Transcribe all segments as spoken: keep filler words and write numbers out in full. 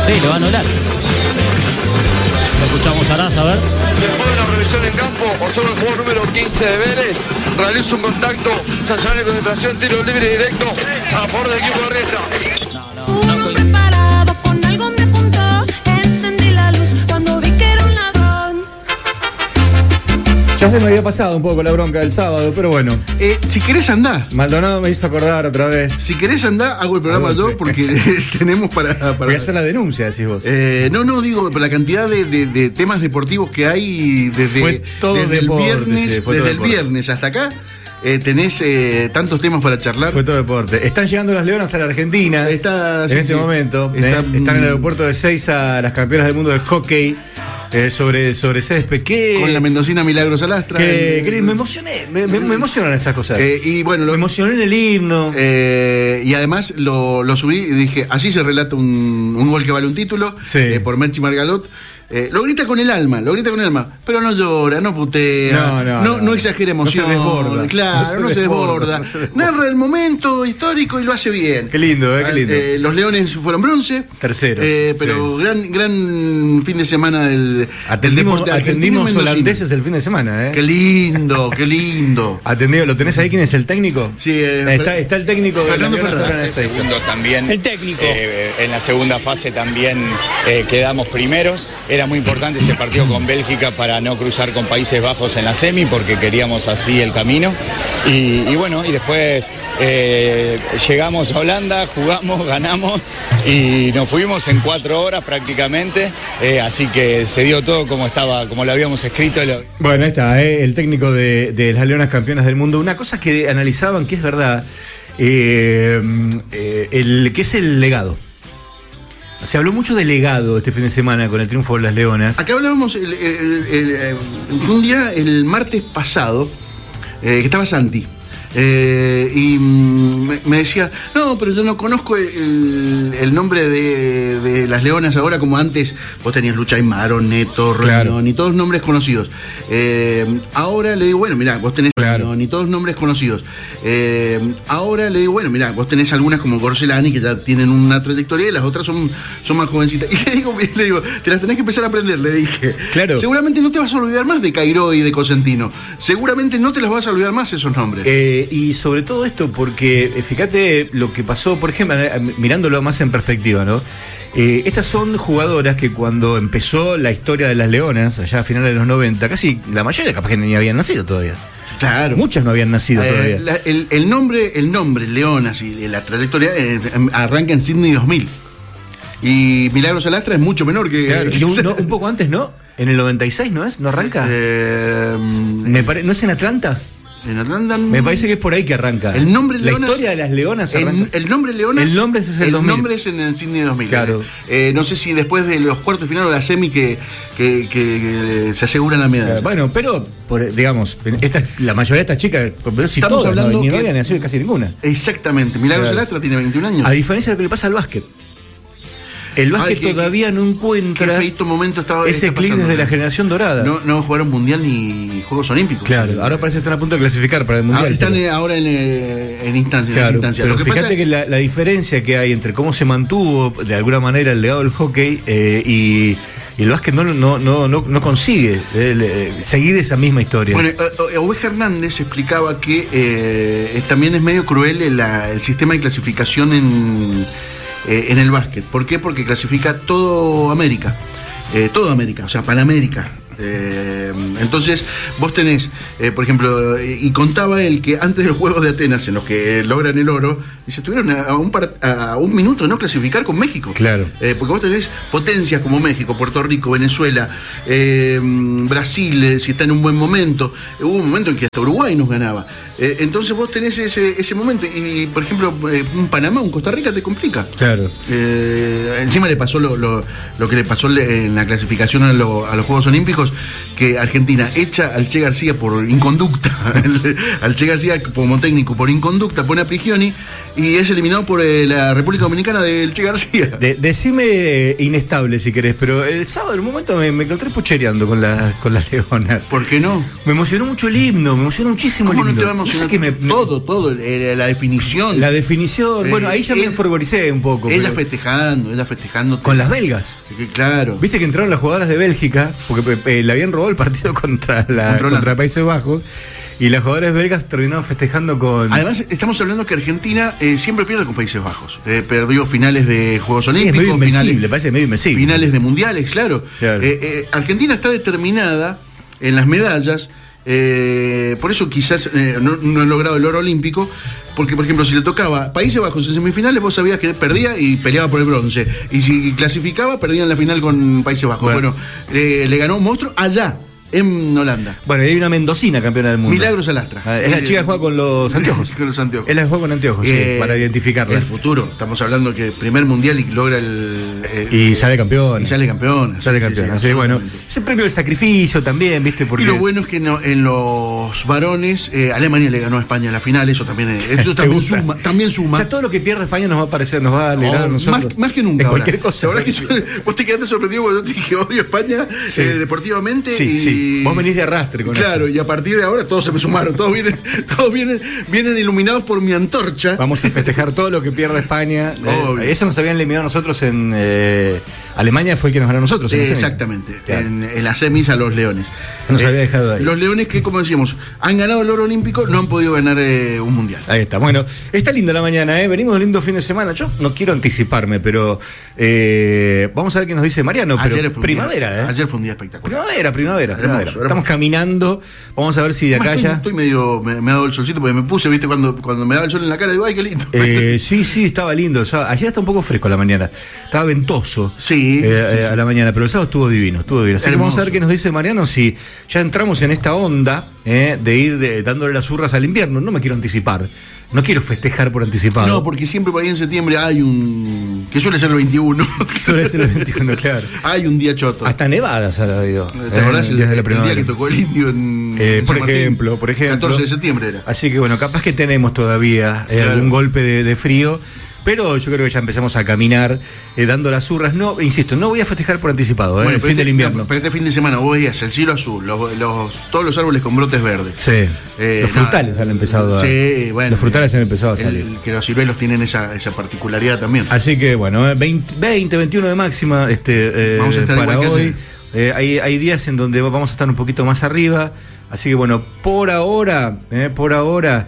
Sí, lo va a anular. Lo escuchamos a Arás, a ver. Después de una revisión en campo, observa el jugador número quince de Vélez, realiza un contacto sancionable con infracción, tiro libre directo a favor del equipo de Riestra. No, no, no. Uno preparado con algo me apuntó, encendí la luz cuando vi que era un ladrón. Ya se me había pasado un poco la bronca del sábado, pero bueno. Eh, si querés andá. Maldonado me hizo acordar otra vez. Si querés andá, hago el programa yo porque tenemos para, para... Voy a hacer la denuncia, decís vos. Eh, no, no, digo, por la cantidad de, de, de temas deportivos que hay desde, Fue todo desde deporte, el viernes, sí, fue desde todo el deporte. viernes hasta acá. Eh, tenés eh, tantos temas para charlar. Fue todo deporte. Están llegando las Leonas a la Argentina. Está, en sí, este sí. momento. Está, eh, están en el aeropuerto de Ezeiza, las campeonas del mundo de hockey. Eh, sobre, sobre césped. ¿Qué? Con la mendocina Milagros Alastra. Que, el- que me emocioné, me, me- me emocionan esas cosas. Eh, y bueno, lo, me emocioné en el himno. Eh, y además lo, lo subí y dije, así se relata un, un gol que vale un título, Sí. eh, por Merchi Margalot. Eh, lo grita con el alma, lo grita con el alma, pero no llora, no putea, No, no, no, no. no exagera emoción, No se desborda. claro, no se, desborda, no se desborda. narra el momento histórico y lo hace bien. Qué lindo, eh, qué lindo. Eh, los Leones fueron bronce, Terceros, eh, pero sí. gran gran fin de semana del, del Atendimos, deporte argentino y atendimos mendocino. holandeses el fin de semana, ¿eh? Qué lindo, qué lindo. Atendido, ¿lo tenés ahí? ¿Quién es el técnico? Sí, eh, está, está el técnico de Fernando las Leonas Fernández. ahora en Ezeiza. Segundo también. El técnico. Eh, en la segunda fase también eh, quedamos primeros. Era muy importante ese partido con Bélgica para no cruzar con Países Bajos en la semi porque queríamos así el camino. Y, y bueno, y después eh, llegamos a Holanda, jugamos, ganamos y nos fuimos en cuatro horas prácticamente. Eh, así que se dio todo como estaba, como lo habíamos escrito. Lo... Bueno, ahí está, ¿eh? El técnico de, de las Leonas campeonas del mundo. Una cosa que analizaban, que es verdad, eh, eh, el, que es el legado. Se habló mucho de legado este fin de semana con el triunfo de las Leonas. Acá hablábamos el, el- el- el- un día, el martes pasado, eh, que estaba Santi. eh, y mm, me, me decía, no, pero yo no conozco el, el nombre de, de las Leonas ahora como antes. Vos tenías Lucha Aymaro, Neto, Claro. Reunión y todos nombres conocidos. Eh, ahora le digo, bueno, mirá, vos tenés Claro. Reunión y todos nombres conocidos. Eh, ahora le digo, bueno, mirá, vos tenés algunas como Gorcelani que ya tienen una trayectoria y las otras son, son más jovencitas. Y le digo, le digo, te las tenés que empezar a aprender, le dije. Claro. Seguramente no te vas a olvidar más de Cairó y de Cosentino. Seguramente no te las vas a olvidar más esos nombres. Eh, y sobre todo esto, porque eh, fíjate lo que pasó, por ejemplo, eh, mirándolo más en perspectiva, ¿no? Eh, estas son jugadoras que cuando empezó la historia de las Leonas, allá a finales de los noventa, casi la mayoría capaz que ni habían nacido todavía. Claro. Muchas no habían nacido Eh, todavía. la- el, el nombre, el nombre Leonas y la trayectoria eh, arranca en Sydney dos mil. Y Milagros Alastra es mucho menor que. Claro, y un, no, un poco antes, ¿no? En el noventa y seis, ¿no es? ¿No arranca? Eh, Me pare- ¿No es en Atlanta? en Atlanta. Me parece que es por ahí que arranca. El nombre La Leonas- historia de las Leonas El, arranca. el nombre Leonas. El nombre es el el dos mil. nombre es en el Sydney dos mil. Claro. Eh, no sé si después de los cuartos de final o la semi que, que, que, que se aseguran la medalla. Eh, Bueno, pero, por, digamos, esta, la mayoría de estas chicas, pero si Estamos todas, hablando no, ni que- no habían nacido casi ninguna. Exactamente. Milagros Claro. Alastra tiene veintiún años. A diferencia de lo que le pasa al básquet. El básquet Ay, qué- todavía no Qué encuentra feito momento estaba ese está clic pasando. desde la generación dorada. No, no jugaron mundial ni Juegos Olímpicos. Claro, ahora parece que están a punto de clasificar para el Ah, mundial. están pero- eh, ahora en, eh, en instancia, en las Claro, instancias. pero Lo que fíjate pasa que la, la diferencia que hay entre cómo se mantuvo de alguna manera el legado del hockey eh, y, y el básquet no, no, no, no, no consigue eh, le- seguir esa misma historia. Bueno, eh, Oveja Hernández explicaba que eh, también es medio cruel el, la- el sistema de clasificación en, eh, en el básquet. ¿Por qué? Porque clasifica todo América, eh, todo América, o sea, Panamérica. Eh, entonces, vos tenés, eh, por ejemplo, eh, y contaba él que antes de los Juegos de Atenas, en los que eh, logran el oro, dice, estuvieron a, a un, par- a un minuto de no clasificar con México. Claro. Eh, porque vos tenés potencias como México, Puerto Rico, Venezuela, eh, Brasil, eh, si está en un buen momento. Hubo un momento en que hasta Uruguay nos ganaba. Eh, entonces vos tenés ese, ese momento. Y, por ejemplo, eh, un Panamá, un Costa Rica te complica. Claro. Eh, encima le pasó lo, lo, lo que le pasó en la clasificación a, lo- a los Juegos Olímpicos, que Argentina echa al Che García por inconducta, al Che García como técnico por inconducta, pone a Prigioni y es eliminado por eh, la República Dominicana del Che García. De- decime eh, inestable si querés, pero el sábado en un momento me, me encontré puchereando con, la, con las leonas. ¿Por qué no? Me emocionó mucho el himno, me emocionó muchísimo el ¿Cómo no himno. te va a no, sino que me, todo, todo, eh, la definición. La definición, Eh, bueno, ahí ya me ella- enfervoricé un poco. Ella pero- festejando, ella festejando. Con las belgas. Que, Claro. Viste que entraron las jugadoras de Bélgica, porque eh, le habían robado el partido contra, la, Contra Holanda. contra Países Bajos, y las jugadoras belgas terminaron festejando con... Además, estamos hablando que Argentina eh, siempre pierde con Países Bajos. Eh, perdió finales de Juegos es medio Olímpicos, invencible, finales, parece medio invencible. finales de mundiales, claro. Claro. Eh, eh, Argentina está determinada en las medallas, eh, por eso quizás eh, no, no han logrado el oro olímpico, porque por ejemplo si le tocaba Países Bajos en semifinales, vos sabías que perdía y peleaba por el bronce, y si clasificaba perdía en la final con Países Bajos. Bueno. Bueno, eh, le ganó un monstruo allá, en Holanda. Bueno, y hay una mendocina campeona del mundo. Milagros Alastra. Ah, es la chica que juega con los anteojos. Con los anteojos. Es la que juega con anteojos, sí, Eh, para identificarla. El futuro. Estamos hablando que primer mundial y logra el. el- Y sale campeón. Y sale campeón. Sale Sí, campeón. sí, Así que bueno, absolutamente. es el premio del sacrificio también, ¿viste? Porque Y lo bueno es que no- en los varones, eh, Alemania le ganó a España en la final, eso también, eh, eso ¿Te también gusta? suma, también O suma. sea, todo lo que pierda España nos va a parecer, nos va a alegrar a Oh, nosotros. más, más que nunca. En ahora. cualquier cosa. La verdad que yo- vos te quedaste sorprendido cuando yo te dije odio España Sí. eh, deportivamente. Sí, y, sí. Vos venís de arrastre con Claro, eso. y a partir de ahora todos se me sumaron, todos vienen, todos vienen, vienen iluminados por mi antorcha. Vamos a festejar todo lo que pierda España. Eh, Obvio. eso nos habían eliminado nosotros en eh, Alemania, fue el que nos ganó a nosotros. en Eh, la semi. exactamente, Claro. en, en las semis a los Leones. Nos Eh, había dejado ahí. Los Leones que, como decíamos, han ganado el oro olímpico, no han podido ganar eh, un mundial. Ahí está. Bueno, está linda la mañana, ¿eh? Venimos de un lindo fin de semana. Yo no quiero anticiparme, pero eh, vamos a ver qué nos dice Mariano. Pero Ayer fue un primavera, día, ¿eh? Ayer fue un día espectacular. Primavera, primavera, Hermoso, primavera. hermoso. Estamos caminando. Vamos a ver si de acá Además, ya. estoy, estoy medio, me, me ha dado el solcito porque me puse, viste, cuando, cuando me daba el sol en la cara, digo, ay, qué lindo. Eh, sí, sí, estaba lindo. O sea, ayer está un poco fresco a la mañana. Estaba ventoso. Sí, eh, sí, eh, sí. a la mañana, pero el sábado estuvo divino, estuvo divino. Así que Hermoso. vamos a ver qué nos dice Mariano si ya entramos en esta onda eh, de ir de- dándole las urras al invierno. No me quiero anticipar. No quiero festejar por anticipado. No, porque siempre por ahí en septiembre hay un. que suele ser el veintiuno. Suele ser el veintiuno, claro. Hay un día choto. Hasta nevadas ha habido. ¿Te acordás eh, el, desde la el día primavera. que tocó el indio en. Eh, en por San Martín? ejemplo, por ejemplo. catorce de septiembre era. Así que bueno, capaz que tenemos todavía eh, Claro. algún golpe de, de frío, pero yo creo que ya empezamos a caminar eh, dando las urras. No, insisto, no voy a festejar por anticipado, eh, Bueno, el pero fin este, del invierno. no, pero este fin de semana vos veías el cielo azul, los, los- todos los árboles con brotes verdes. Sí. Eh, los frutales nada. han empezado a Sí, bueno. Los frutales han empezado a el- salir. que los ciruelos tienen esa, esa particularidad también. Así que bueno, eh, veinte, veinte, veintiuno de máxima este, eh, Vamos a estar para igual que hoy. ayer. Eh, hay, hay días en donde vamos a estar un poquito más arriba. Así que bueno, por ahora, eh, por ahora,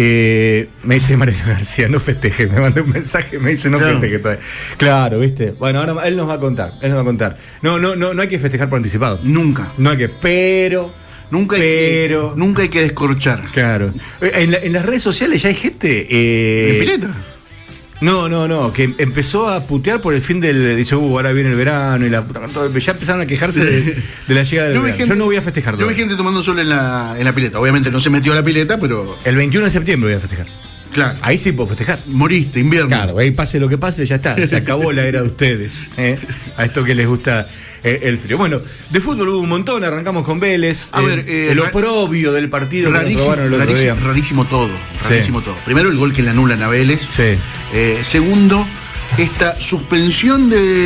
eh, me dice Mariano García, no festeje, me mandó un mensaje, me dice no Claro. festeje todavía. Claro, ¿viste? Bueno, ahora él nos va a contar, él nos va a contar. No, no, no, no hay que festejar por anticipado. Nunca. No hay que, pero, Nunca hay, pero, que, nunca hay que descorchar. claro. Eh, En, la- en las redes sociales ya hay gente. Eh, ¿En pileta? No, no, no, que empezó a putear por el fin del. Dice, uh, ahora viene el verano y la. Ya empezaron a quejarse de, de la llegada del Yo vi verano. gente- Yo no voy a festejar Yo vi todavía. gente tomando sol en la, en la pileta. Obviamente no se metió a la pileta, pero El veintiuno de septiembre voy a festejar. claro. Ahí sí puedo festejar. Moriste, invierno. Claro, ahí pase lo que pase, ya está. Se acabó la era de ustedes. ¿eh? A esto que les gusta eh, el frío. Bueno, de fútbol hubo un montón. Arrancamos con Vélez. A eh, ver, eh, el ra- oprobio del partido que nos Rarísimo, robaron el otro rarísimo, día. rarísimo todo. Sí. Rarísimo todo. Primero, el gol que le anulan a Vélez. Sí. Eh, segundo, esta suspensión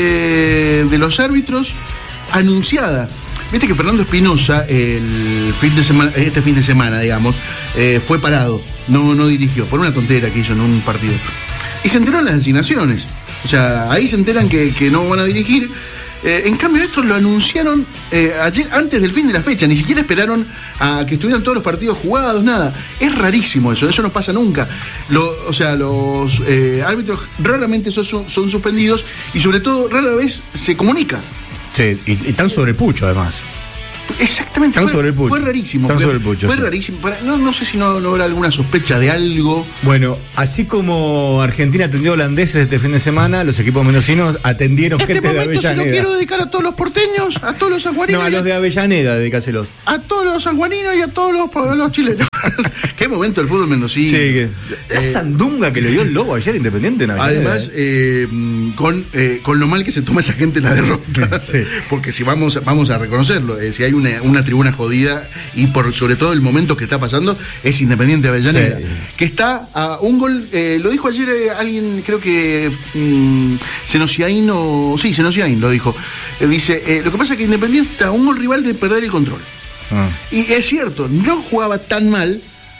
de, de los árbitros anunciada. Viste que Fernando Espinosa, el fin de semana, este fin de semana, digamos, eh, fue parado. No, no dirigió, por una tontera que hizo en un partido. Y se enteró en las designaciones. O sea, ahí se enteran que, que no van a dirigir. Eh, en cambio, esto lo anunciaron eh, ayer, antes del fin de la fecha. Ni siquiera esperaron a que estuvieran todos los partidos jugados, nada. Es rarísimo eso, eso no pasa nunca. Lo- o sea, los eh, árbitros raramente son, son suspendidos y sobre todo rara vez se comunica. Sí, y, y tan sobre el pucho, además. Exactamente, Están fue, sobre el pucho. fue rarísimo. Están fue, sobre el pucho, fue sí. rarísimo. Para- no, no sé si no, no habrá alguna sospecha de algo. Bueno, así como Argentina atendió holandeses este fin de semana, los equipos mendocinos atendieron Este gente de momento se lo Avellaneda. quiero dedicar a todos los porteños, a todos los sanjuaninos. No, a y los de Avellaneda, dedícaselos. a todos los sanjuaninos y a todos los, los chilenos. Qué momento el fútbol mendocino. Sí, que, la sandunga que le dio el Lobo ayer Independiente en Avellaneda. Además, eh, con, eh, con lo mal que se toma esa gente la derrota. Sí. Porque si vamos, vamos a reconocerlo, eh, si hay una, una tribuna jodida y por sobre todo el momento que está pasando, es Independiente de Avellaneda. Sí. Que está a un gol, eh, lo dijo ayer eh, alguien, creo que mm, Senosiaín, sí, Senosiaín lo dijo. Eh, dice, eh, lo que pasa es que Independiente está a un gol rival de perder el control. Ah. Y es cierto, no jugaba tan mal,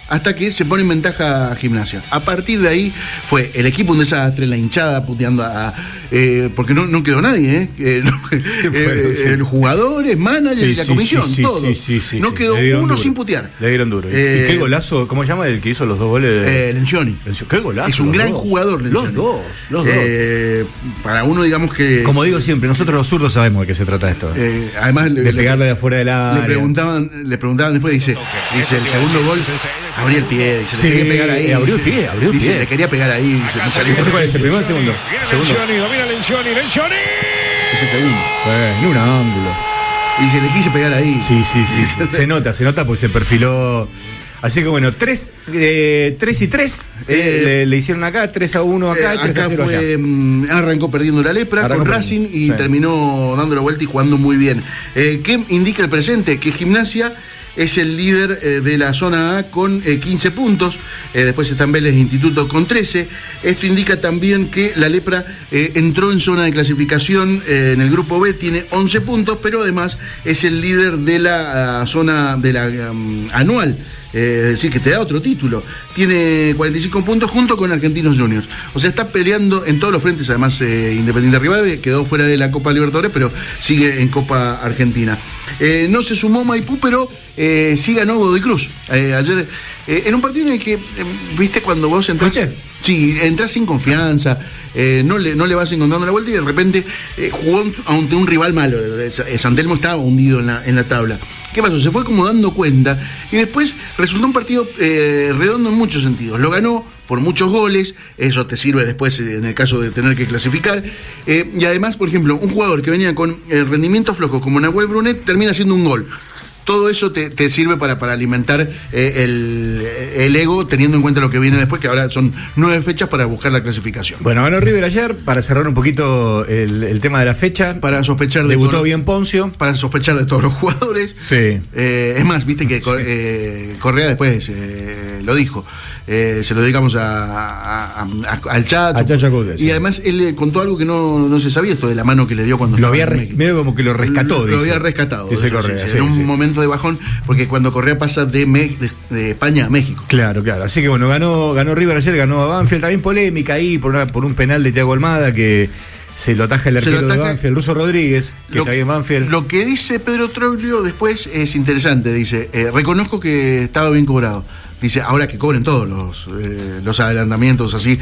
hasta que se pone en ventaja Gimnasia. A partir de ahí fue el equipo un desastre, la hinchada puteando a... Eh, porque no, no quedó nadie, ¿eh? eh, no, eh sí. El jugadores, manager, sí, la sí, comisión, sí, todo. Sí, sí, sí, no sí. quedó uno duro. sin putear. Le dieron duro. Eh, ¿Y qué golazo? ¿Cómo se llama el que hizo los dos goles? Eh, Lencioni. ¿Qué golazo? Es un gran dos. jugador, Lencioni. Los dos, los eh, dos. Para uno, digamos que... Como digo siempre, nosotros los zurdos sabemos de qué se trata esto. Eh, además, de le, pegarle de afuera del área. Le preguntaban, le preguntaban después, dice, dice el segundo gol, abrió el pie, dice, sí, le quería pegar ahí. Abrió el dice, pie, abrió el dice, pie. le quería pegar ahí, dice, me salió. ¿Cuál es el primero o el segundo? Segundo. Lencioni, domina Lencioni, Lencioni. Es el segundo. Eh, en un ángulo. Dice, le quise pegar ahí. Sí, sí, sí. sí. Se nota, se nota porque se perfiló. Así que bueno, tres, eh, tres y tres eh, le, le hicieron acá, tres a uno acá eh, y tres a cero fue, allá. Arrancó perdiendo la lepra Arrancó con Racing perdiendo, y sí. terminó dando la vuelta y jugando muy bien. Eh, ¿Qué indica el presente? Que Gimnasia es el líder eh, de la zona A con eh, quince puntos, eh, después están Vélez e Instituto con trece. Esto indica también que la lepra eh, entró en zona de clasificación eh, en el grupo B, tiene once puntos, pero además es el líder de la uh, zona de la um, anual. Eh, es decir, que te da otro título. Tiene cuarenta y cinco puntos junto con Argentinos Juniors. O sea, está peleando en todos los frentes. Además, eh, Independiente Rivadavia quedó fuera de la Copa Libertadores, pero sigue en Copa Argentina. Eh, no se sumó Maipú, pero eh, sí ganó Godoy Cruz. Eh, ayer, eh, en un partido en el que, eh, viste, cuando vos entras... ¿Fuiste? Sí, entras sin confianza, eh, no, le, no le vas encontrando la vuelta y de repente eh, jugó ante un rival malo. San Telmo estaba hundido en la, en la tabla. ¿Qué pasó? Se fue como dando cuenta y después resultó un partido eh, redondo en muchos sentidos. Lo ganó por muchos goles, eso te sirve después en el caso de tener que clasificar. Eh, y además, por ejemplo, un jugador que venía con el rendimiento flojo como Nahuel Brunet termina haciendo un gol. Todo eso te, te sirve para, para alimentar eh, el, el ego, teniendo en cuenta lo que viene después, que ahora son nueve fechas para buscar la clasificación. Bueno, ganó River ayer, para cerrar un poquito el, el tema de la fecha. Para sospechar de Debutó todo, bien Poncio. Para sospechar de todos los jugadores. Sí. Eh, es más, viste que sí. eh, Correa después eh, lo dijo. Eh, se lo dedicamos a, a, a, al Chacho. A Chacho Acude, y sí. además él eh, contó algo que no, no se sabía, esto de la mano que le dio cuando lo estaba había en res, México. medio como que lo rescató. Lo, dice. lo había rescatado. Dice eso, Correa, sí, sí, sí, en un sí. momento de bajón, porque cuando Correa pasa de, Me, de, de España a México. Claro, claro. Así que bueno, ganó, ganó River ayer, ganó a Banfield. También polémica ahí por, una, por un penal de Thiago Almada que se lo ataja el arquero de Banfield, el ruso Rodríguez, que lo, está ahí en Banfield. Lo que dice Pedro Troglio después es interesante. Dice, eh, reconozco que estaba bien cobrado. Dice, ahora que cobren todos los, eh, los adelantamientos, así,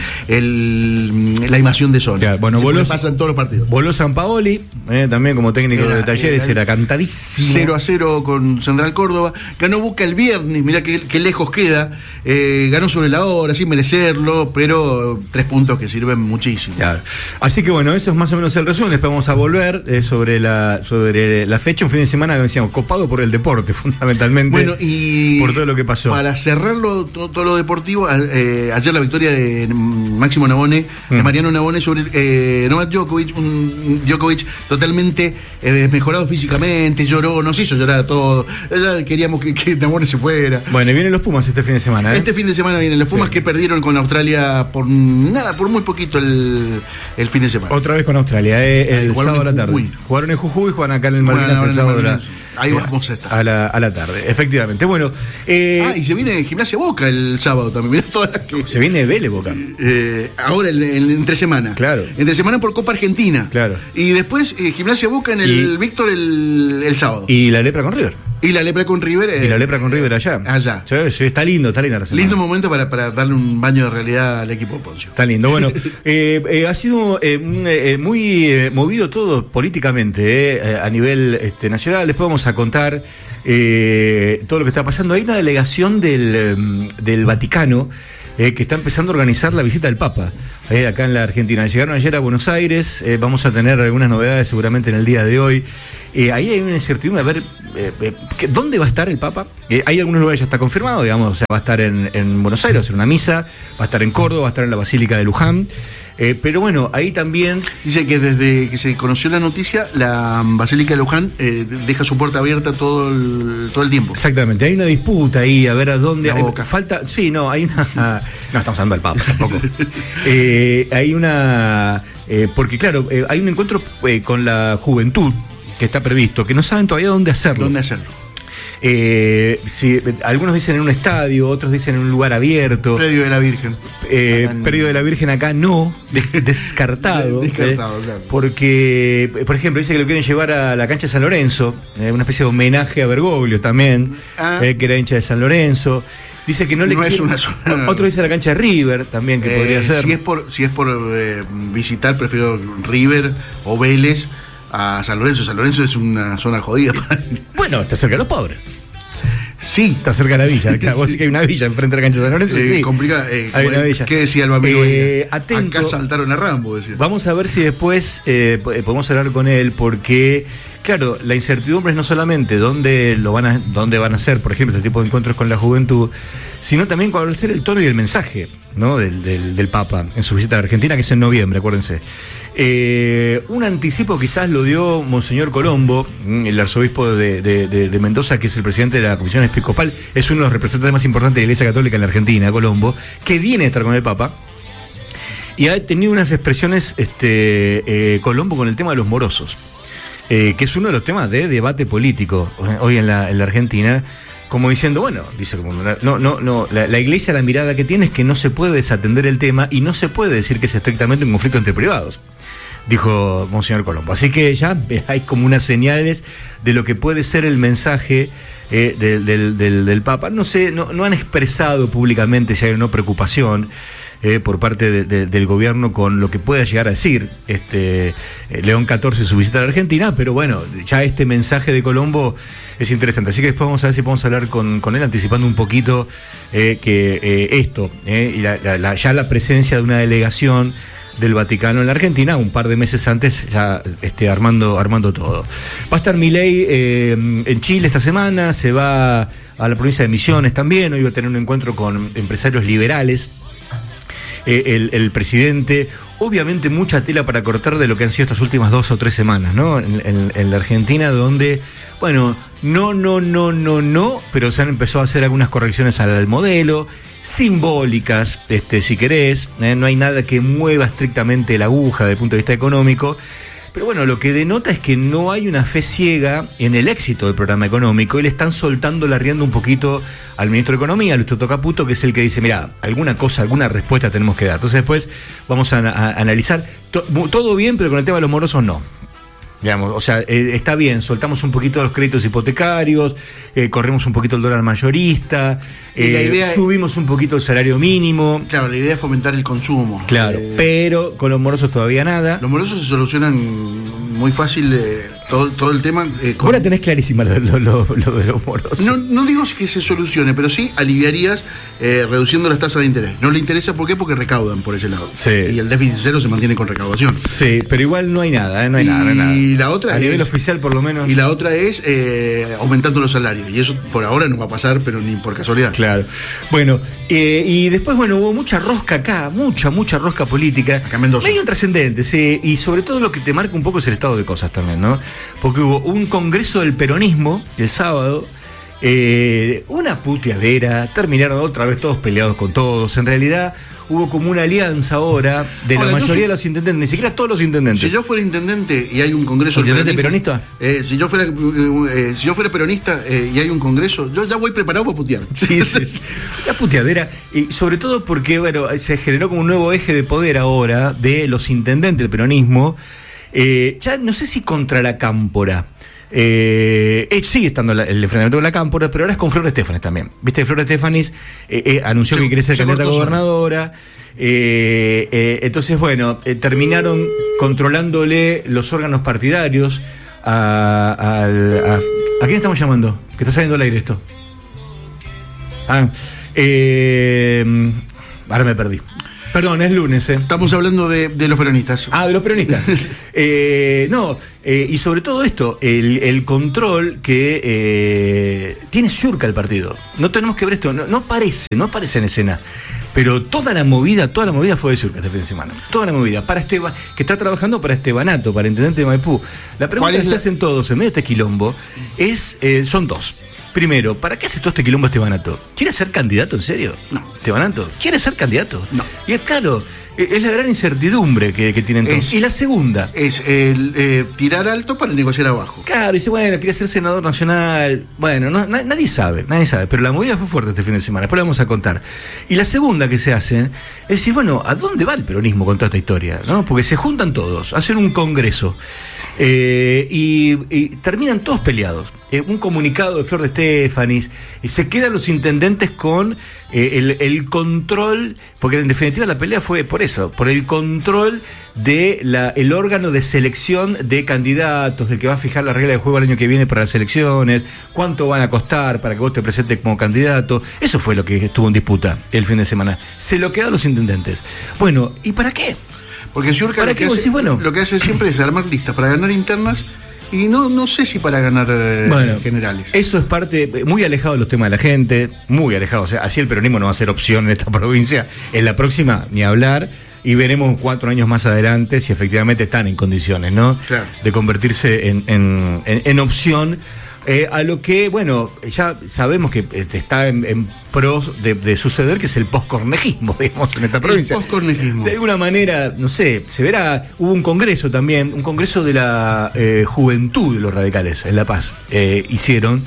el, la invasión de zona. Claro, bueno, voló, pasa en todos los partidos. Voló Sampaoli, eh, también como técnico Era, de Talleres, era, era cantadísimo. cero a cero con Central Córdoba. Ganó Boca el viernes, mirá qué, qué lejos queda. Eh, ganó sobre la hora, sin merecerlo, pero tres puntos que sirven muchísimo. Claro. Así que bueno, eso es más o menos el resumen. Después vamos a volver eh, sobre la sobre la fecha, un fin de semana que decíamos, copado por el deporte, fundamentalmente. Bueno, y por todo lo que pasó. Para cerrarlo todo, todo lo deportivo, eh, ayer la victoria de Máximo Navone, mm. de Mariano Navone sobre eh, Novak Djokovic, un Djokovic totalmente eh, desmejorado físicamente, lloró, nos hizo llorar a todos. Ya queríamos que, que Navone se fuera. Bueno, y vienen los Pumas este fin de semana, ¿eh? Este fin de semana vienen los Pumas, sí, que perdieron con Australia por nada, por muy poquito el, el fin de semana. Otra vez con Australia, eh, el sábado a la tarde. Jugaron en Jujuy, juegan acá en el Malvinas el sábado a la, ahí vamos a estar. A la, a la tarde, efectivamente. Bueno, eh, ah, y se viene Gimnasia Boca el sábado también. Mirá todas las que se viene Vélez Boca. Eh, ahora el, el, entre semana. Claro. Entre semana por Copa Argentina. Claro. Y después eh, Gimnasia Boca en el y, Víctor el, el sábado. Y la lepra con River. Y la lepra con River. Eh, y la lepra con River allá. Allá. Sí, sí, está lindo, está linda la semana. Lindo momento para, para darle un baño de realidad al equipo Poncio. Está lindo. Bueno, eh, eh, ha sido eh, eh, muy eh, movido todo políticamente eh, a nivel este, nacional. Después vamos a contar eh, todo lo que está pasando. Hay una delegación del, del Vaticano eh, que está empezando a organizar la visita del Papa eh, acá en la Argentina. Llegaron ayer a Buenos Aires. Eh, vamos a tener algunas novedades seguramente en el día de hoy. Eh, ahí hay una incertidumbre, a ver, eh, eh, ¿dónde va a estar el Papa? Eh, hay algunos lugares ya está confirmado, digamos, o sea, va a estar en, en Buenos Aires, va a hacer una misa, va a estar en Córdoba, va a estar en la Basílica de Luján, eh, pero bueno, ahí también... Dice que desde que se conoció la noticia, la Basílica de Luján eh, deja su puerta abierta todo el, todo el tiempo. Exactamente, hay una disputa ahí, a ver a dónde... La Boca. Hay, falta, sí, no, hay una... No, estamos hablando del Papa tampoco. eh, hay una... Eh, porque claro, eh, hay un encuentro eh, con la juventud, que está previsto, que no saben todavía dónde hacerlo. ¿Dónde hacerlo? Eh, sí, algunos dicen en un estadio, otros dicen en un lugar abierto. Predio de la Virgen. Eh, en... Predio de la Virgen acá no, des- descartado. Descartado, eh, claro. Porque, por ejemplo, dice que lo quieren llevar a la cancha de San Lorenzo, eh, una especie de homenaje a Bergoglio también, Ah. eh, que era hincha de San Lorenzo. Dice que no le No es quiere- una zona- Otro dice la cancha de River también, que Eh, podría ser. Si es por, si es por eh, visitar, prefiero River o Vélez a San Lorenzo. San Lorenzo es una zona jodida. Bueno, está cerca de los pobres. Sí. Está cerca de la villa. Claro, vos Sí. decís que hay una villa enfrente de la cancha de San Lorenzo. Eh, sí. complica, eh, Hay como- una villa. ¿Qué decía el amigo? Eh, atento. Acá saltaron a Rambo, decía. Vamos a ver si después eh, podemos hablar con él, porque, claro, la incertidumbre es no solamente dónde lo van a, dónde van a ser, por ejemplo, este tipo de encuentros con la juventud, sino también cuál va a ser el tono y el mensaje, ¿no? del, del, del Papa en su visita a la Argentina, que es en noviembre, acuérdense. Eh, un anticipo quizás lo dio Monseñor Colombo, el arzobispo de, de, de, de Mendoza, que es el presidente de la Comisión Episcopal, es uno de los representantes más importantes de la Iglesia Católica en la Argentina, Colombo, que viene a estar con el Papa. Y ha tenido unas expresiones este, eh, Colombo con el tema de los morosos, eh, que es uno de los temas de debate político hoy en la, en la Argentina, como diciendo, bueno, dice como no, no, no, la, la Iglesia, la mirada que tiene es que no se puede desatender el tema y no se puede decir que es estrictamente un conflicto entre privados, dijo Monseñor Colombo. Así que ya hay como unas señales de lo que puede ser el mensaje eh, del, del, del, del Papa. No sé, no, no han expresado públicamente si hay una preocupación eh, por parte de, de, del gobierno con lo que pueda llegar a decir este eh, León catorce en su visita a la Argentina, pero bueno, ya este mensaje de Colombo es interesante. Así que después vamos a ver si podemos hablar con, con él, anticipando un poquito eh, que eh, esto, eh, y la, la, la, ya la presencia de una delegación del Vaticano en la Argentina, un par de meses antes, ya este, armando, armando todo. Va a estar Milei eh, en Chile esta semana, se va a la provincia de Misiones también, hoy va a tener un encuentro con empresarios liberales. Eh, el, el presidente, obviamente mucha tela para cortar de lo que han sido estas últimas dos o tres semanas, ¿no? En, en, en la Argentina, donde, bueno, no, no, no, no, no, pero se han empezado a hacer algunas correcciones al, al modelo, simbólicas, este, si querés, ¿eh? No hay nada que mueva estrictamente la aguja desde el punto de vista económico. Pero bueno, lo que denota es que no hay una fe ciega en el éxito del programa económico y le están soltando la rienda un poquito al ministro de Economía, Luis Toto Caputo, que es el que dice, mira, alguna cosa, alguna respuesta tenemos que dar. Entonces después vamos a, a, a analizar, to, todo bien, pero con el tema de los morosos no. Digamos, o sea, eh, está bien, soltamos un poquito los créditos hipotecarios, eh, corremos un poquito el dólar mayorista, eh, la idea es- subimos un poquito el salario mínimo. Claro, la idea es fomentar el consumo. Claro, Eh, pero con los morosos todavía nada. Los morosos se solucionan muy fácil, eh, todo, todo el tema. Eh, con- Ahora tenés clarísima lo, lo, lo, lo de los morosos. No, no digo que se solucione, pero sí aliviarías eh, reduciendo las tasas de interés. No le interesa, ¿por qué? Porque recaudan por ese lado. Sí. Y el déficit cero se mantiene con recaudación. Sí, pero igual no hay nada, ¿eh? no hay Y nada, no hay nada. la otra a nivel es- oficial por lo menos. Y la otra es eh, aumentando los salarios. Y eso por ahora no va a pasar, pero ni por casualidad. Claro. Bueno, eh, y después, bueno, hubo mucha rosca acá, mucha, mucha rosca política. Acá en Mendoza. Medio trascendente, sí. Y sobre todo lo que te marca un poco es el estado de cosas también, ¿no? Porque hubo un congreso del peronismo el sábado, eh, una puteadera, terminaron otra vez todos peleados con todos. En realidad hubo como una alianza ahora de Ahora, la yo mayoría soy- de los intendentes, ni siquiera todos los intendentes. Si yo fuera intendente y hay un congreso del ¿Intendente peronismo, peronista? eh, si yo fuera eh, eh, si yo fuera peronista eh, y hay un congreso, yo ya voy preparado para putear. Sí, sí, sí. La puteadera, y sobre todo porque, bueno, se generó como un nuevo eje de poder ahora de los intendentes del peronismo, eh, ya no sé si contra la cámpora. Eh, eh, sigue estando la, el enfrentamiento con la cámpora, pero ahora es con Flor Estéfanes también. Viste que Flor Estéfanes eh, eh, anunció Se- que quiere ser se candidata a cortó gobernadora. Eh, eh, entonces, bueno, eh, terminaron controlándole los órganos partidarios a, al- a, ¿a quién estamos llamando? Que está saliendo al aire esto. Ah, eh, ahora me perdí. Perdón, es lunes, ¿eh? Estamos hablando de, de los peronistas. Ah, de los peronistas. eh, no, eh, y sobre todo esto, el, el control que eh, tiene Surca el partido. No tenemos que ver esto, no, no aparece, no aparece en escena. Pero toda la movida, toda la movida fue de Surca este fin de semana. Toda la movida. Para Esteban, que está trabajando para Estebanato, para el intendente de Maipú. La pregunta ¿Cuál es que se la- hacen todos en medio de este quilombo es, eh, son dos. Primero, ¿para qué hace todo este quilombo Estebanato? ¿Quiere ser candidato en serio? No. ¿Estebanato? ¿Quiere ser candidato? No. Y es claro, Es la gran incertidumbre que, que tienen todos. Es- y la segunda. Es el, eh, tirar alto para negociar abajo. Claro, dice, bueno, quiere ser senador nacional. Bueno, no, na- nadie sabe, nadie sabe. Pero la movida fue fuerte este fin de semana. Después la vamos a contar. Y la segunda que se hace es decir, bueno, ¿a dónde va el peronismo con toda esta historia? ¿No? Porque se juntan todos, hacen un congreso. Eh, y, y terminan todos peleados. Eh, un comunicado de Flor de Estefanis, y se quedan los intendentes con eh, el, el control, porque en definitiva la pelea fue por eso, por el control de la, el órgano de selección de candidatos, del que va a fijar la regla de juego el año que viene para las elecciones, cuánto van a costar para que vos te presentes como candidato. Eso fue lo que estuvo en disputa el fin de semana. Se lo quedan los intendentes. Bueno, ¿y para qué? Porque Sciurca ¿Para lo, qué que vos hace, decís, bueno? lo que hace siempre es armar listas para ganar internas y no, no sé si para ganar eh, Bueno, generales. Eso es parte, muy alejado de los temas de la gente, muy alejado. O sea, así el peronismo no va a ser opción en esta provincia. En la próxima, ni hablar. Y veremos cuatro años más adelante si efectivamente están en condiciones, ¿no? Claro. De convertirse en, en, en, en opción. Eh, a lo que, bueno, ya sabemos que eh, está en, en pros de, de suceder, que es el poscornejismo, digamos, en esta provincia. poscornejismo. De alguna manera, no sé, se verá, hubo un congreso también, un congreso de la eh, juventud de los radicales en La Paz, eh, hicieron,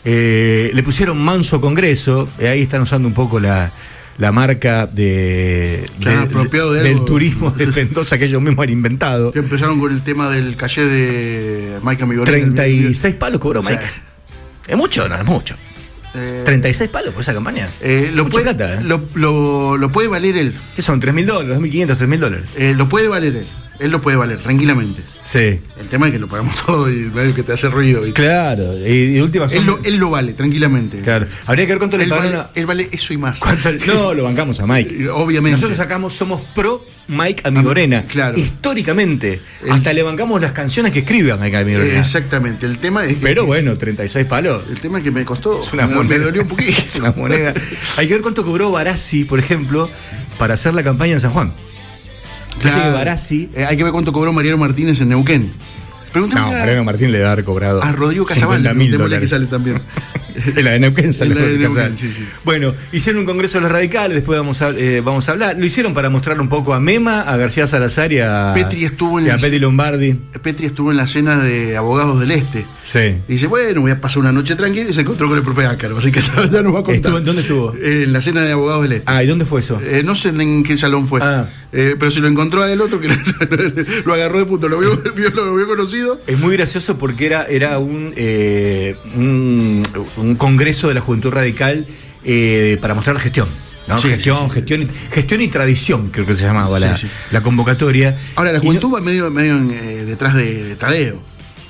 eh, le pusieron manso congreso, eh, ahí están usando un poco la... la marca de, Se han de- apropiado de del algo. turismo de Mendoza que ellos mismos han inventado. Que empezaron con el tema del calle de Mike Amigorena. treinta y seis palos cobró O sea, Mike. ¿Es mucho o no es mucho? eh, treinta y seis palos por esa campaña. eh, lo, Mucha puede, plata, ¿eh? lo, lo- lo puede valer él. ¿Qué son? ¿tres mil dólares? ¿dos mil quinientos? ¿tres mil dólares? Eh, lo puede valer él. Él lo puede valer tranquilamente. Sí. El tema es que lo pagamos todo y medio que te hace ruido. Y Claro. Y de última son- él, lo, él lo vale tranquilamente. Claro. Habría que ver cuánto le Él pagaron vale, a- él vale eso y más. cuánto- No, lo bancamos a Mike. Obviamente. Nosotros sacamos, somos pro Mike Amigorena. Claro. Históricamente. El- Hasta le bancamos las canciones que escribe a Mike Eh, Amigorena. exactamente. El tema es que, Pero bueno, treinta y seis palos. el tema es que me costó. Es una me, moneda. me dolió un poquito. Es una moneda. Hay que ver cuánto cobró Barassi, por ejemplo, para hacer la campaña en San Juan. Viste que Barassi. Eh, hay que ver cuánto cobró Mariano Martínez en Neuquén. Pregúntame No, a, Mariano Martín le da haber cobrado. a Rodrigo Casabal. cincuenta mil Preguntémosle que dólares. sale también. En la de Neuquén sale En la de Rodrigo Neuquén, Casal. sí, sí. Bueno, hicieron un congreso de los radicales, después vamos a, eh, vamos a hablar. Lo hicieron para mostrarle un poco a Mema, a García Salazar y a, Petri estuvo en y a la- Petri Lombardi. Petri estuvo en la cena de Abogados del Este. Sí. Y dice, bueno, voy a pasar una noche tranquila y se encontró con el profe Ácaro. Así que ya nos va a contar. Estuvo- ¿dónde estuvo? Eh, en la cena de Abogados del Este. Ah, ¿y dónde fue eso? Eh, no sé en qué salón fue. Ah. Eh, pero se lo encontró a el otro que lo agarró de punto. Lo vio, vio- lo vio conocido. Es muy gracioso porque era, era un, eh, un, un congreso de la Juventud Radical eh, para mostrar la gestión. ¿no? Sí, gestión, sí, sí. gestión, y, gestión y tradición, creo que se llamaba la, Sí, sí. la convocatoria. Ahora, la Y juventud no- va medio, medio eh, detrás de, de Tadeo.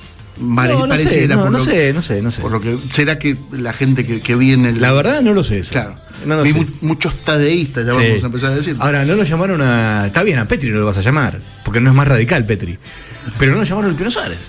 Mare- No, no sé, pareciera, no, por no lo- sé, no sé, no sé. Por lo que será que la gente que, que vi en el. La verdad no lo sé eso. Claro. No lo Vi sé. mu- muchos tadeístas, ya Sí. vamos a empezar a decir. Ahora, no lo llamaron a... Está bien, a Petri no lo vas a llamar, porque no es más radical Petri. Pero no lo llamaron a Lupiano Suárez.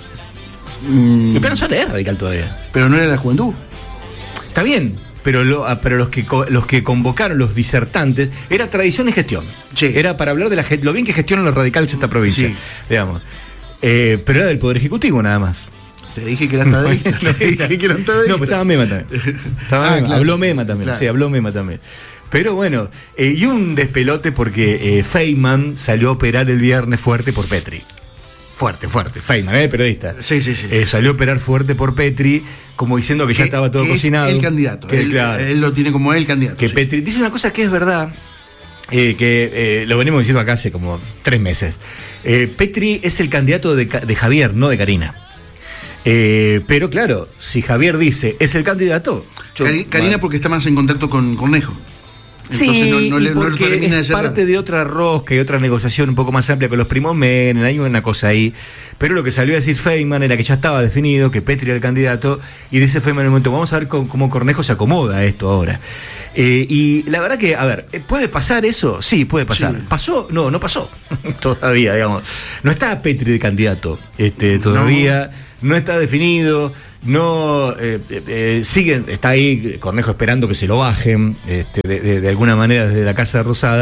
Mm, Lupiano Suárez es radical todavía. pero no era la juventud. Está bien, pero, lo, ah, pero los, que, co- los que convocaron, los disertantes, era tradición y gestión. Sí. Era para hablar de la, ge- lo bien que gestionan los radicales esta provincia, Sí. digamos. Eh, pero era del Poder Ejecutivo nada más. Te dije que eran tadeístas. Te dije que eran tadeístas. No, pero estaba Mema también. Estaba Ah, Mema. claro. Habló Mema también. Claro. Sí, habló Mema también. Pero bueno, eh, y un despelote porque eh, Feynman salió a operar el viernes fuerte por Petri. Fuerte, fuerte. Feynman, ¿eh? Periodista. Sí, sí, sí. Eh, salió a operar fuerte por Petri, como diciendo que ya Que- estaba todo que es cocinado. el candidato. Que, él, claro, él lo tiene como el candidato. que sí, Petri dice una cosa que es verdad. eh, que eh, lo venimos diciendo acá hace como tres meses. Eh, Petri es el candidato de, Ca- de Javier, no de Karina. Eh, pero claro, si Javier dice es el candidato. yo- Cari- Karina bueno. porque está más en contacto con Cornejo. Entonces Sí, no, no y le, no le porque termina de es cerrar. parte de otra rosca y otra negociación un poco más amplia con los primos Menem, hay una cosa ahí. Pero lo que salió a decir Feynman era que ya estaba definido, que Petri era el candidato, y dice Feynman en un momento, vamos a ver cómo, cómo Cornejo se acomoda a esto ahora. Eh, y la verdad que, a ver, ¿puede pasar eso? Sí, puede pasar. Sí. ¿Pasó? No, no pasó. Todavía, digamos. No está Petri de candidato este, todavía, no, no está definido. No, eh, eh, eh, siguen, está ahí Cornejo esperando que se lo bajen, este, de, de- de alguna manera desde la Casa Rosada,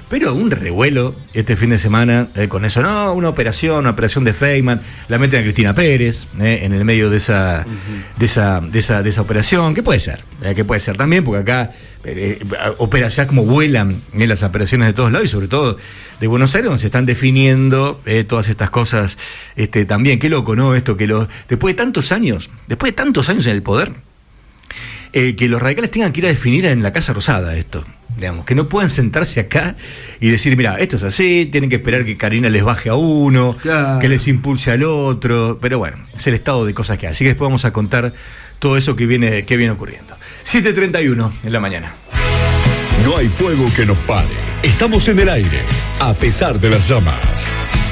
Pero un revuelo este fin de semana eh, con eso. No, una operación, una operación de Feynman. La meten a Cristina Pérez eh, en el medio de esa, uh-huh. de esa, de esa, de esa operación. ¿Qué puede ser? Eh, ¿Qué puede ser también? Porque acá eh, opera ya como vuelan eh, las operaciones de todos lados y sobre todo de Buenos Aires, donde se están definiendo eh, todas estas cosas este, también. Qué loco, ¿no? Esto que los después de tantos años, después de tantos años en el poder, eh, que los radicales tengan que ir a definir en la Casa Rosada esto. Digamos, que no puedan sentarse acá y decir, mira, esto es así, tienen que esperar que Karina les baje a uno, claro, que les impulse al otro, pero bueno, es el estado de cosas que hay. Así que después vamos a contar todo eso que viene, que viene ocurriendo. siete treinta y uno en la mañana. No hay fuego que nos pare. Estamos en el aire, a pesar de las llamas.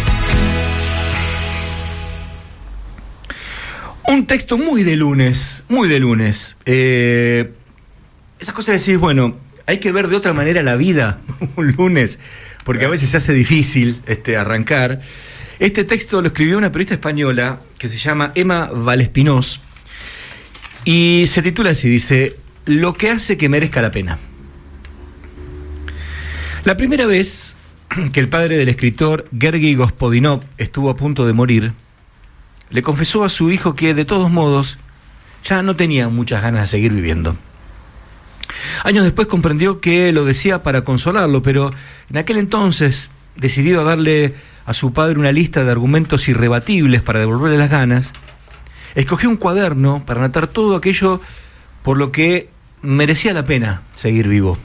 Un texto muy de lunes, muy de lunes. Eh, esas cosas de decir, bueno, hay que ver de otra manera la vida un lunes, porque a veces se hace difícil este, arrancar. Este texto lo escribió una periodista española que se llama Emma Vallespinós y se titula así, dice: lo que hace que merezca la pena. La primera vez que el padre del escritor Gergi Gospodinov estuvo a punto de morir, le confesó a su hijo que de todos modos ya no tenía muchas ganas de seguir viviendo. Años después comprendió que lo decía para consolarlo, pero en aquel entonces, decidido a darle a su padre una lista de argumentos irrebatibles para devolverle las ganas, escogió un cuaderno para anotar todo aquello por lo que merecía la pena seguir vivo.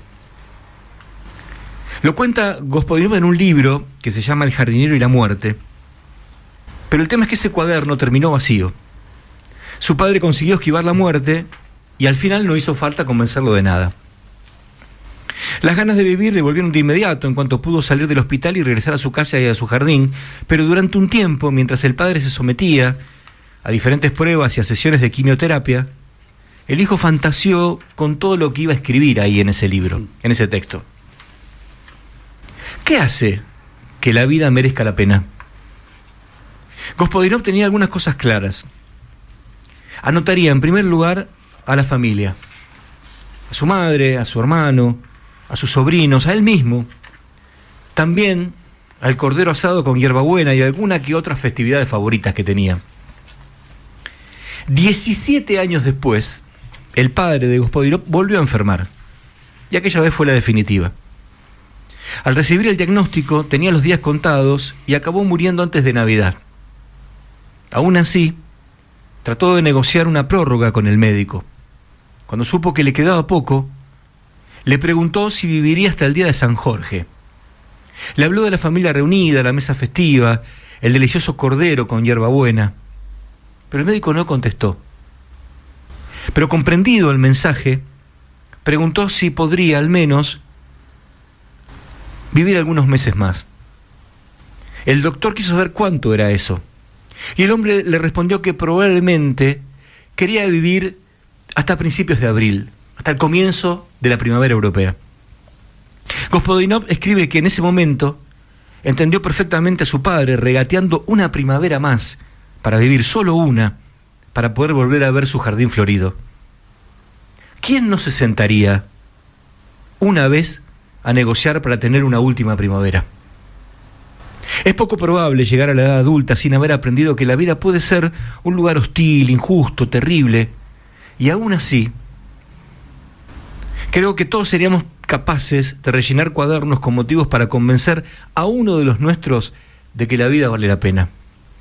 Lo cuenta Gospodinov en un libro que se llama El jardinero y la muerte, pero el tema es que ese cuaderno terminó vacío. Su padre consiguió esquivar la muerte y al final no hizo falta convencerlo de nada. Las ganas de vivir le volvieron de inmediato en cuanto pudo salir del hospital y regresar a su casa y a su jardín, pero durante un tiempo, mientras el padre se sometía a diferentes pruebas y a sesiones de quimioterapia, el hijo fantaseó con todo lo que iba a escribir ahí en ese libro, en ese texto. ¿Qué hace que la vida merezca la pena? Gospodinov tenía algunas cosas claras. Anotaría en primer lugar a la familia, a su madre, a su hermano, a sus sobrinos, a él mismo, también al cordero asado con hierbabuena y alguna que otras festividades favoritas que tenía. diecisiete años después, el padre de Gospodinov volvió a enfermar, y aquella vez fue la definitiva. Al recibir el diagnóstico, tenía los días contados y acabó muriendo antes de Navidad. Aún así, trató de negociar una prórroga con el médico. Cuando supo que le quedaba poco, le preguntó si viviría hasta el día de San Jorge. Le habló de la familia reunida, la mesa festiva, el delicioso cordero con hierbabuena. Pero el médico no contestó. Pero comprendido el mensaje, preguntó si podría al menos vivir algunos meses más. El doctor quiso saber cuánto era eso. Y el hombre le respondió que probablemente quería vivir hasta principios de abril, hasta el comienzo de la primavera europea. Gospodinov escribe que en ese momento entendió perfectamente a su padre regateando una primavera más, para vivir solo una, para poder volver a ver su jardín florido. ¿Quién no se sentaría una vez a negociar para tener una última primavera? Es poco probable llegar a la edad adulta sin haber aprendido que la vida puede ser un lugar hostil, injusto, terrible, y aún así, creo que todos seríamos capaces de rellenar cuadernos con motivos para convencer a uno de los nuestros de que la vida vale la pena.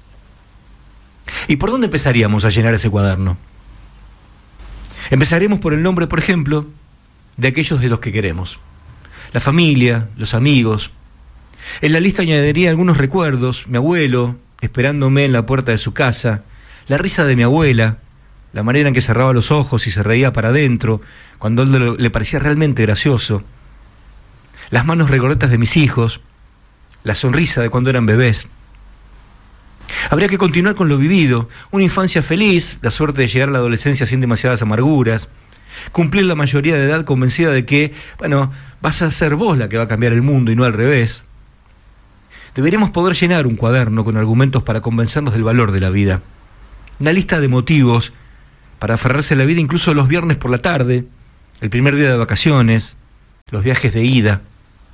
¿Y por dónde empezaríamos a llenar ese cuaderno? Empezaremos por el nombre, por ejemplo, de aquellos de los que queremos. La familia, los amigos. En la lista añadiría algunos recuerdos: mi abuelo, esperándome en la puerta de su casa, la risa de mi abuela, la manera en que cerraba los ojos y se reía para adentro, cuando él le parecía realmente gracioso, las manos regordetas de mis hijos, la sonrisa de cuando eran bebés. Habría que continuar con lo vivido: una infancia feliz, la suerte de llegar a la adolescencia sin demasiadas amarguras, cumplir la mayoría de edad convencida de que, bueno, vas a ser vos la que va a cambiar el mundo y no al revés. Deberíamos poder llenar un cuaderno con argumentos para convencernos del valor de la vida. Una lista de motivos para aferrarse a la vida incluso los viernes por la tarde, el primer día de vacaciones, los viajes de ida.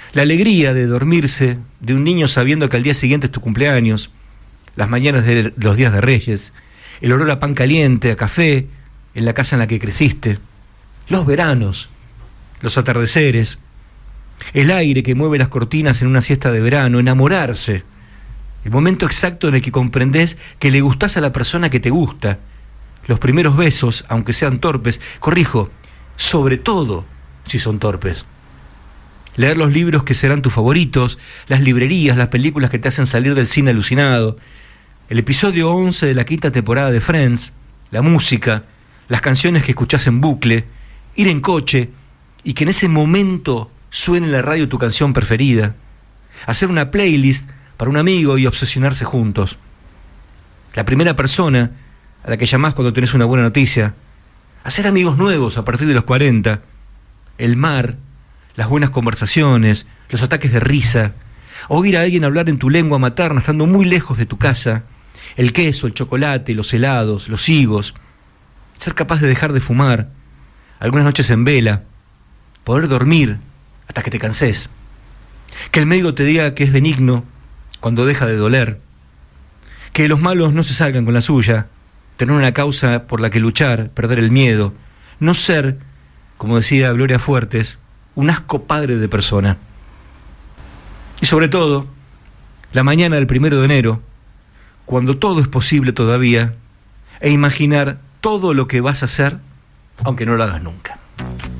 La alegría de dormirse de un niño sabiendo que al día siguiente es tu cumpleaños, las mañanas de los días de Reyes, el olor a pan caliente, a café, en la casa en la que creciste, los veranos, los atardeceres, el aire que mueve las cortinas en una siesta de verano, enamorarse, el momento exacto en el que comprendés que le gustás a la persona que te gusta, los primeros besos, aunque sean torpes, corrijo, sobre todo si son torpes. Leer los libros que serán tus favoritos, las librerías, las películas que te hacen salir del cine alucinado, el episodio once de la quinta temporada de Friends, la música, las canciones que escuchás en bucle, ir en coche y que en ese momento suene en la radio tu canción preferida, hacer una playlist para un amigo y obsesionarse juntos. La primera persona a la que llamás cuando tenés una buena noticia, hacer amigos nuevos a partir de los cuarenta, el mar, las buenas conversaciones, los ataques de risa, oír a alguien hablar en tu lengua materna estando muy lejos de tu casa, el queso, el chocolate, los helados, los higos, ser capaz de dejar de fumar, algunas noches en vela, poder dormir hasta que te canses, que el médico te diga que es benigno cuando deja de doler, que los malos no se salgan con la suya, tener una causa por la que luchar, perder el miedo, no ser, como decía Gloria Fuertes, un asco padre de persona. Y sobre todo, la mañana del primero de enero, cuando todo es posible todavía, e imaginar todo lo que vas a hacer, aunque no lo hagas nunca.